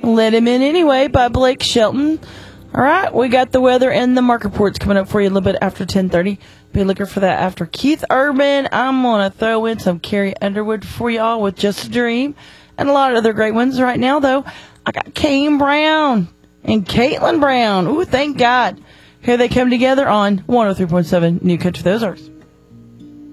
Let Him In Anyway by Blake Shelton. All right, we got the weather and the market reports coming up for you a little bit after 10:30. Be looking for that after Keith Urban. I'm going to throw in some Carrie Underwood for y'all with Just a Dream and a lot of other great ones. Right now, though, I got Kane Brown and Caitlin Brown. Ooh, thank God. Here they come together on 103.7 New Country Ozarks.